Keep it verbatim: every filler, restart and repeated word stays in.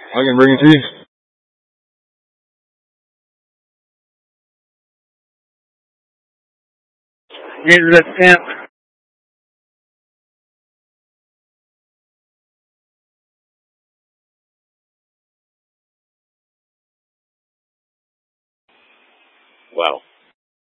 I can bring it to you. Here's the stamp. Wow.